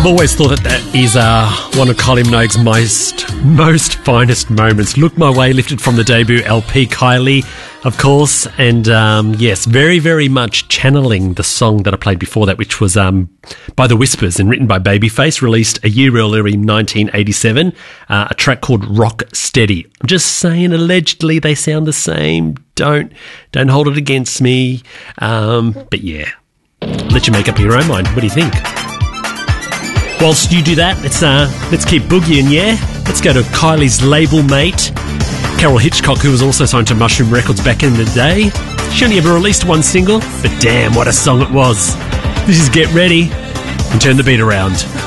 always thought that is one of Kylie Minogue's most finest moments. Look My Way, lifted from the debut LP, Kylie, of course. And yes, very, very much channeling the song that I played before that, which was by The Whispers and written by Babyface, released a year earlier in 1987, a track called Rock Steady. I'm just saying, allegedly they sound the same. Don't hold it against me. But yeah, let you make up your own mind. What do you think? Whilst you do that, let's keep boogieing, yeah? Let's go to Kylie's label mate, Carol Hitchcock, who was also signed to Mushroom Records back in the day. She only ever released one single, but damn, what a song it was. This is Get Ready and Turn the Beat Around.